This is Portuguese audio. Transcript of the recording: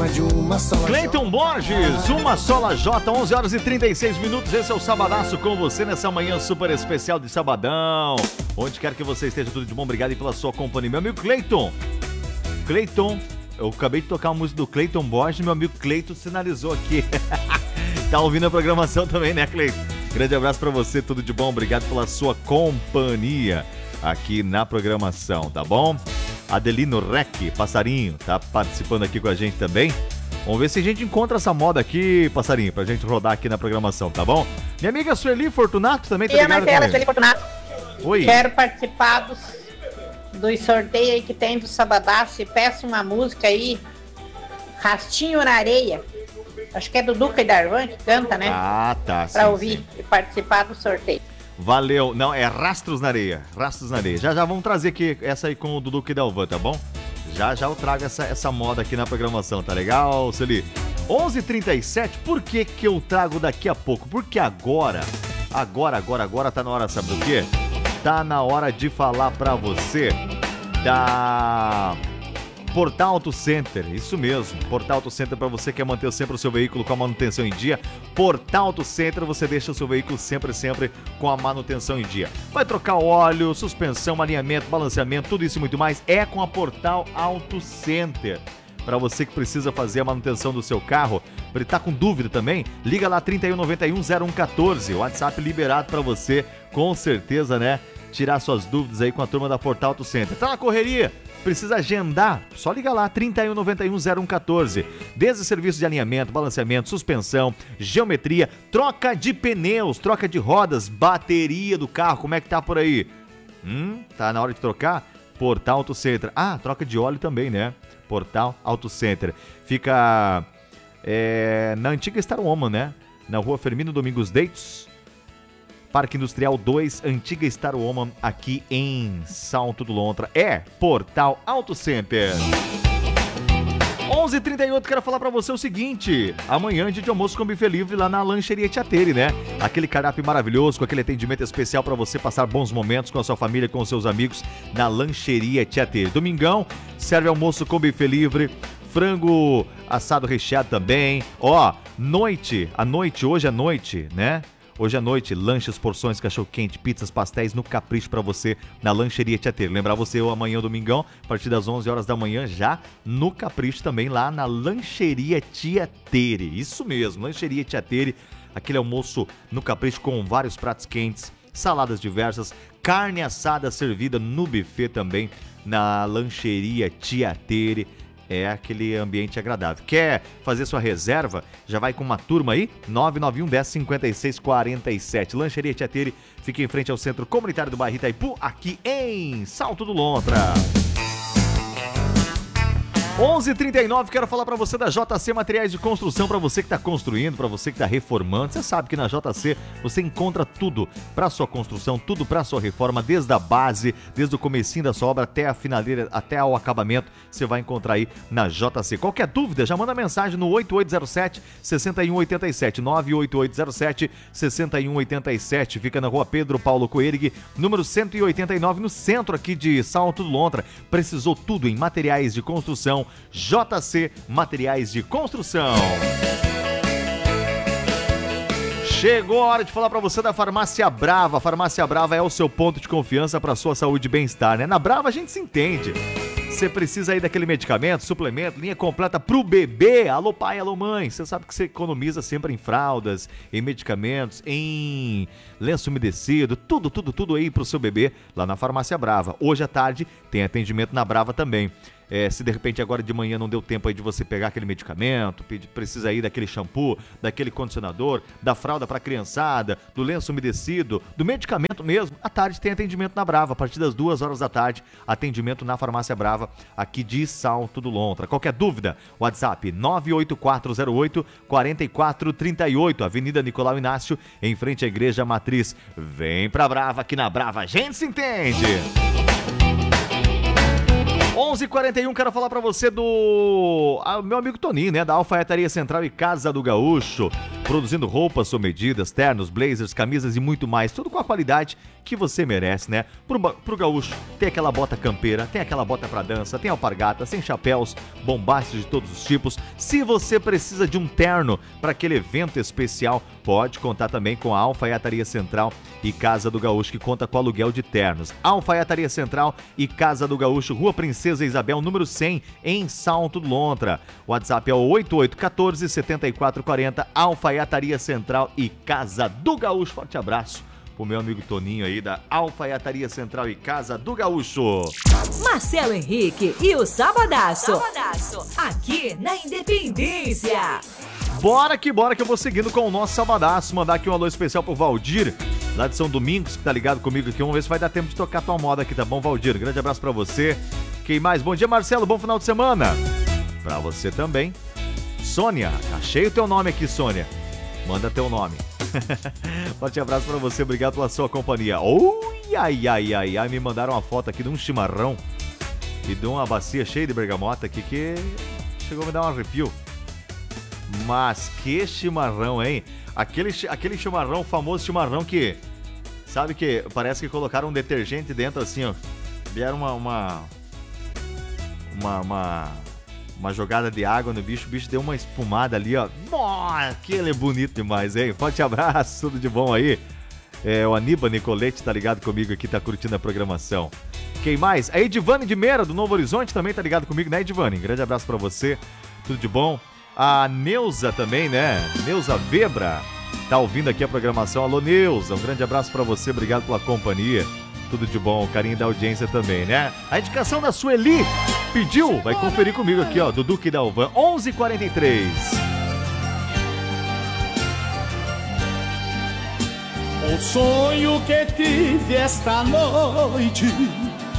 cima de uma sola. Cleiton Borges, uma sola J, 11 horas e 36 minutos. Esse é o Sabadaço com você nessa manhã super especial de sabadão. Onde quer que você esteja, tudo de bom. Obrigado aí pela sua companhia. Meu amigo Cleiton, eu acabei de tocar a música do Cleiton Borges. Meu amigo Cleiton sinalizou aqui. Tá ouvindo a programação também, né, Cleiton? Grande abraço pra você, tudo de bom. Obrigado pela sua companhia aqui na programação, tá bom? Adelino Rec, passarinho, tá participando aqui com a gente também. Vamos ver se a gente encontra essa moda aqui, passarinho, pra gente rodar aqui na programação, tá bom? Minha amiga Sueli Fortunato também tá ligada com a gente. Sueli Fortunato. Oi. Quero participar dos sorteios aí que tem do Sabadaço e peço uma música aí, Rastinho na Areia. Acho que é do Duca e Darvan que canta, né? Ah, tá. Pra ouvir e participar do sorteio. Valeu. Não, é Rastros na Areia. Rastros na Areia. Já vamos trazer aqui essa aí com o Dudu e Dalvan, tá bom? Já eu trago essa moda aqui na programação, tá legal, Celi? 11h37, por que eu trago daqui a pouco? Porque agora tá na hora, sabe do quê? Tá na hora de falar pra você da Portal Auto Center, isso mesmo, Portal Auto Center para você que quer manter sempre o seu veículo com a manutenção em dia. Portal Auto Center, você deixa o seu veículo sempre com a manutenção em dia. Vai trocar óleo, suspensão, alinhamento, balanceamento, tudo isso e muito mais é com a Portal Auto Center. Para você que precisa fazer a manutenção do seu carro, ele tá com dúvida também, liga lá 3191-0114, WhatsApp liberado para você, com certeza, né? Tirar suas dúvidas aí com a turma da Portal Auto Center. Tá na correria? Precisa agendar? Só liga lá, 3191-0114. Desde serviço de alinhamento, balanceamento, suspensão, geometria, troca de pneus, troca de rodas, bateria do carro, como é que tá por aí? Tá na hora de trocar? Portal Auto Center. Ah, troca de óleo também, né? Portal Auto Center. Fica na antiga Star Woman, né? Na rua Firmino Domingos Deitos, Parque Industrial 2, antiga Star Woman, aqui em Salto do Lontra. É Portal Auto Center. 11h38, quero falar pra você o seguinte: amanhã é dia de almoço com buffet livre lá na Lancheria Tiateri, né? Aquele cardápio maravilhoso, com aquele atendimento especial pra você passar bons momentos com a sua família, com os seus amigos na Lancheria Tiateri. Domingão, serve almoço com buffet livre, frango assado recheado também. Ó, hoje à noite, né? Hoje à noite, lanches, porções, cachorro-quente, pizzas, pastéis no capricho pra você na Lancheria Tiateri. Lembrar você, amanhã, domingão, a partir das 11 horas da manhã, já no capricho também lá na Lancheria Tiateri. Isso mesmo, Lancheria Tiateri, aquele almoço no capricho com vários pratos quentes, saladas diversas, carne assada servida no buffet também na Lancheria Tiateri. É aquele ambiente agradável. Quer fazer sua reserva? Já vai com uma turma aí? 991 10 56 47. Lancheria Tiateri fica em frente ao Centro Comunitário do bairro Itaipu, aqui em Salto do Lontra. 11h39, quero falar pra você da JC Materiais de Construção, pra você que tá construindo, pra você que tá reformando. Você sabe que na JC você encontra tudo pra sua construção, tudo pra sua reforma, desde a base, desde o comecinho da sua obra até a finaleira, até o acabamento, você vai encontrar aí na JC. Qualquer dúvida, já manda mensagem no 8807-6187, 98807-6187, fica na rua Pedro Paulo Coerig, número 189, no centro aqui de Salto do Lontra. Precisou tudo em materiais de construção, JC Materiais de Construção. Chegou a hora de falar pra você da Farmácia Brava. A Farmácia Brava é o seu ponto de confiança pra sua saúde e bem-estar, né? Na Brava a gente se entende. Você precisa aí daquele medicamento, suplemento, linha completa pro bebê. Alô pai, alô mãe. Você sabe que você economiza sempre em fraldas, em medicamentos, em lenço umedecido, tudo aí pro seu bebê lá na Farmácia Brava. Hoje à tarde tem atendimento na Brava também. Se de repente agora de manhã não deu tempo aí de você pegar aquele medicamento, precisa aí daquele shampoo, daquele condicionador, da fralda para criançada, do lenço umedecido, do medicamento mesmo, à tarde tem atendimento na Brava, a partir das 2 horas da tarde, atendimento na Farmácia Brava, aqui de Salto do Lontra. Qualquer dúvida, WhatsApp 98408-4438, Avenida Nicolau Inácio, em frente à Igreja Matriz. Vem pra Brava, aqui na Brava a gente se entende! 11h41, quero falar pra você do meu amigo Toninho, né? Da Alfaiataria Central e Casa do Gaúcho. produzindo roupas sob medidas, ternos, blazers, camisas e muito mais, tudo com a qualidade que você merece, né? Pro gaúcho, tem aquela bota campeira, tem aquela bota pra dança, tem alpargatas, tem chapéus, bombásticos de todos os tipos. Se você precisa de um terno para aquele evento especial, pode contar também com a Alfaiataria Central e Casa do Gaúcho, que conta com aluguel de ternos. Alfaiataria Central e Casa do Gaúcho, Rua Princesa Isabel, número 100, em Salto do Lontra. O WhatsApp é o 8814-7440, Alfaiataria Central e Casa do Gaúcho. Forte abraço pro meu amigo Toninho aí da Alfaiataria Central e Casa do Gaúcho. Marcelo Henrique e o Sabadaço. Aqui na Independência. Bora que eu vou seguindo com o nosso Sabadaço. Mandar aqui um alô especial pro Valdir, lá de São Domingos, que tá ligado comigo aqui. Vamos ver se vai dar tempo de tocar tua moda aqui, tá bom, Valdir? Grande abraço pra você. Quem mais? Bom dia, Marcelo. Bom final de semana. Pra você também. Sônia, achei o teu nome aqui, Sônia. Manda teu nome. Forte abraço pra você, obrigado pela sua companhia. Ai, me mandaram uma foto aqui de um chimarrão e de uma bacia cheia de bergamota aqui que chegou a me dar um arrepio. Mas que chimarrão, hein? Aquele chimarrão, famoso chimarrão que, sabe, que parece que colocaram um detergente dentro assim, ó. Vieram uma jogada de água no bicho, o bicho deu uma espumada ali, ó. Nossa, aquele é bonito demais, hein? Forte abraço, tudo de bom aí. O Aníbal Nicolete tá ligado comigo aqui, tá curtindo a programação. Quem mais? A Edivane de Meira, do Novo Horizonte, também tá ligado comigo, né, Edivane? Grande abraço pra você, tudo de bom. A Neuza também, né? Neuza Vebra tá ouvindo aqui a programação. Alô, Neuza, um grande abraço pra você, obrigado pela companhia. Tudo de bom, carinho da audiência também, né? A indicação da Sueli pediu, vai conferir comigo aqui, ó, do Duque da Alvan, 11h43. O sonho que tive esta noite